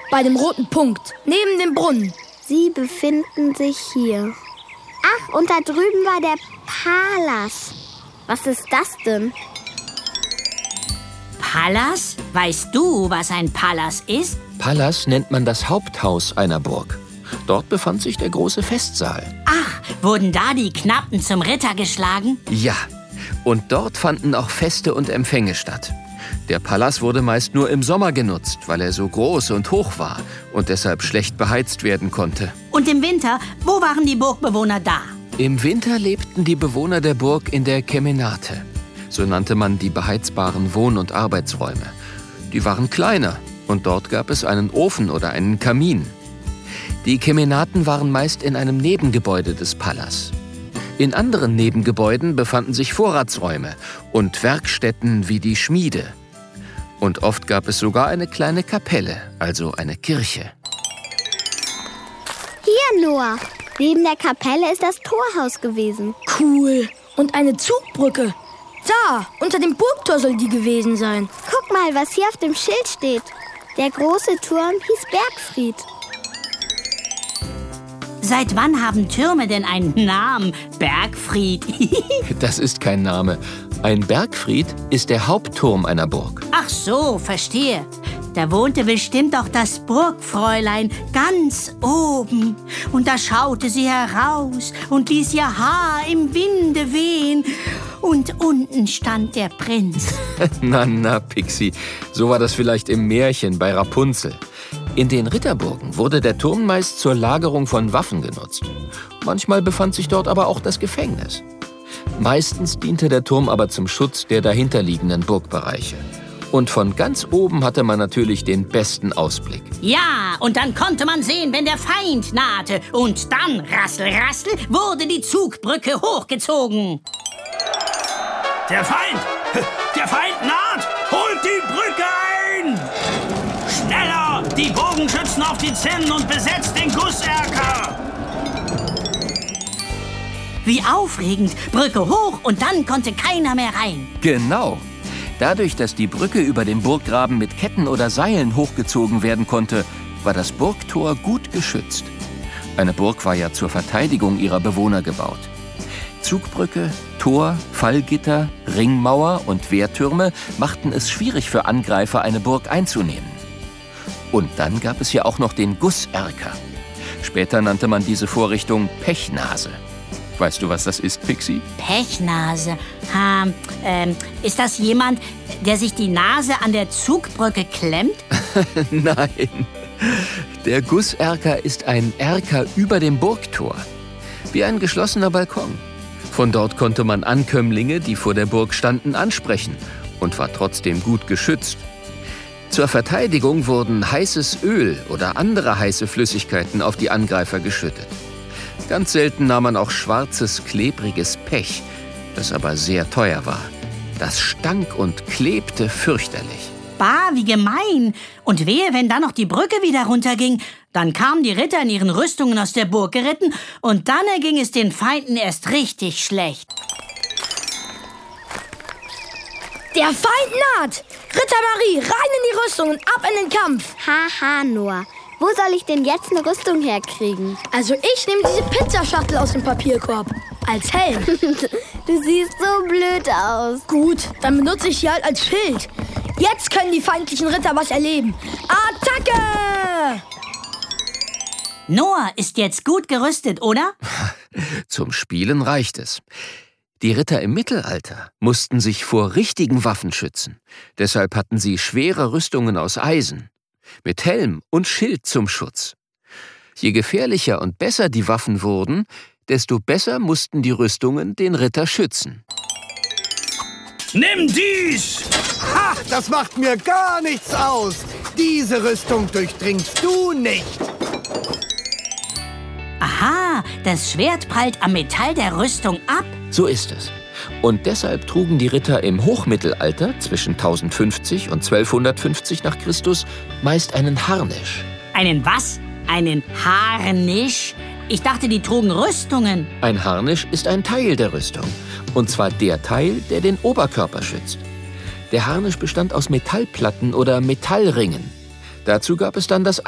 bei dem roten Punkt, neben dem Brunnen. Sie befinden sich hier. Ach, und da drüben war der Palas. Was ist das denn? Palas? Weißt du, was ein Palas ist? Palas nennt man das Haupthaus einer Burg. Dort befand sich der große Festsaal. Ach, wurden da die Knappen zum Ritter geschlagen? Ja, und dort fanden auch Feste und Empfänge statt. Der Palas wurde meist nur im Sommer genutzt, weil er so groß und hoch war und deshalb schlecht beheizt werden konnte. Und im Winter, wo waren die Burgbewohner da? Im Winter lebten die Bewohner der Burg in der Kemenate. So nannte man die beheizbaren Wohn- und Arbeitsräume. Die waren kleiner und dort gab es einen Ofen oder einen Kamin. Die Kemenaten waren meist in einem Nebengebäude des Palas. In anderen Nebengebäuden befanden sich Vorratsräume und Werkstätten wie die Schmiede. Und oft gab es sogar eine kleine Kapelle, also eine Kirche. Hier, Noah. Neben der Kapelle ist das Torhaus gewesen. Cool. Und eine Zugbrücke. Da, unter dem Burgtor soll die gewesen sein. Guck mal, was hier auf dem Schild steht. Der große Turm hieß Bergfried. Seit wann haben Türme denn einen Namen? Bergfried. Das ist kein Name. Ein Bergfried ist der Hauptturm einer Burg. Ach so, verstehe. Da wohnte bestimmt auch das Burgfräulein ganz oben. Und da schaute sie heraus und ließ ihr Haar im Winde wehen. Und unten stand der Prinz. Na, Pixie. So war das vielleicht im Märchen bei Rapunzel. In den Ritterburgen wurde der Turm meist zur Lagerung von Waffen genutzt. Manchmal befand sich dort aber auch das Gefängnis. Meistens diente der Turm aber zum Schutz der dahinterliegenden Burgbereiche. Und von ganz oben hatte man natürlich den besten Ausblick. Ja, und dann konnte man sehen, wenn der Feind nahte. Und dann, rassel, rassel, wurde die Zugbrücke hochgezogen. Der Feind naht! Holt die Brücke ein! Schneller! Die Bogenschützen auf die Zinnen und besetzt den Gusserker! Wie aufregend! Brücke hoch und dann konnte keiner mehr rein. Genau. Dadurch, dass die Brücke über dem Burggraben mit Ketten oder Seilen hochgezogen werden konnte, war das Burgtor gut geschützt. Eine Burg war ja zur Verteidigung ihrer Bewohner gebaut. Zugbrücke, Tor, Fallgitter, Ringmauer und Wehrtürme machten es schwierig für Angreifer, eine Burg einzunehmen. Und dann gab es ja auch noch den Gusserker. Später nannte man diese Vorrichtung Pechnase. Weißt du, was das ist, Pixie? Pechnase. Ist das jemand, der sich die Nase an der Zugbrücke klemmt? Nein. Der Gusserker ist ein Erker über dem Burgtor. Wie ein geschlossener Balkon. Von dort konnte man Ankömmlinge, die vor der Burg standen, ansprechen und war trotzdem gut geschützt. Zur Verteidigung wurden heißes Öl oder andere heiße Flüssigkeiten auf die Angreifer geschüttet. Ganz selten nahm man auch schwarzes, klebriges Pech, das aber sehr teuer war. Das stank und klebte fürchterlich. Bah, wie gemein. Und wehe, wenn dann noch die Brücke wieder runterging. Dann kamen die Ritter in ihren Rüstungen aus der Burg geritten und dann erging es den Feinden erst richtig schlecht. Der Feind naht! Ritter Marie, rein in die Rüstung und ab in den Kampf! Haha, Noah. Wo soll ich denn jetzt eine Rüstung herkriegen? Also ich nehme diese Pizzaschachtel aus dem Papierkorb. Als Helm. Du siehst so blöd aus. Gut, dann benutze ich sie halt als Schild. Jetzt können die feindlichen Ritter was erleben. Attacke! Noah ist jetzt gut gerüstet, oder? Zum Spielen reicht es. Die Ritter im Mittelalter mussten sich vor richtigen Waffen schützen. Deshalb hatten sie schwere Rüstungen aus Eisen. Mit Helm und Schild zum Schutz. Je gefährlicher und besser die Waffen wurden, desto besser mussten die Rüstungen den Ritter schützen. Nimm dies! Ha, das macht mir gar nichts aus. Diese Rüstung durchdringst du nicht. Aha, das Schwert prallt am Metall der Rüstung ab. So ist es. Und deshalb trugen die Ritter im Hochmittelalter zwischen 1050 und 1250 nach Christus meist einen Harnisch. Einen was? Einen Harnisch? Ich dachte, die trugen Rüstungen. Ein Harnisch ist ein Teil der Rüstung. Und zwar der Teil, der den Oberkörper schützt. Der Harnisch bestand aus Metallplatten oder Metallringen. Dazu gab es dann das